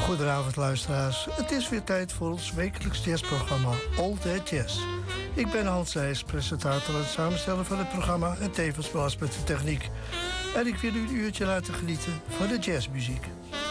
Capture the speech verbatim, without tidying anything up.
Goedenavond luisteraars. Het is weer tijd voor ons wekelijks jazzprogramma All That Jazz. Ik ben Hans Nijs, presentator en samensteller van het programma en tevens belast met de techniek. En ik wil u een uurtje laten genieten van de jazzmuziek.